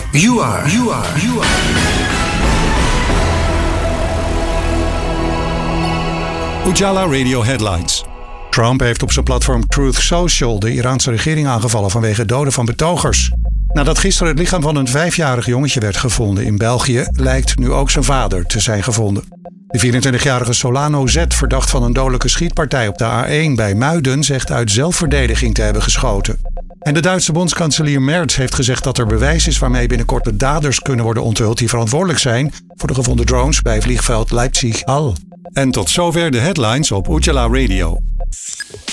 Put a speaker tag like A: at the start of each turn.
A: You are.
B: Ujala Radio Headlines. Trump heeft op zijn platform Truth Social de Iraanse regering aangevallen vanwege doden van betogers. Nadat gisteren het lichaam van een 5-jarig jongetje werd gevonden in België, lijkt nu ook zijn vader te zijn gevonden. De 24-jarige Solano Z, verdacht van een dodelijke schietpartij op de A1 bij Muiden, zegt uit zelfverdediging te hebben geschoten. En de Duitse bondskanselier Merz heeft gezegd dat er bewijs is waarmee binnenkort de daders kunnen worden onthuld die verantwoordelijk zijn voor de gevonden drones bij vliegveld Leipzig-Hall. En tot zover de headlines op Ujala Radio.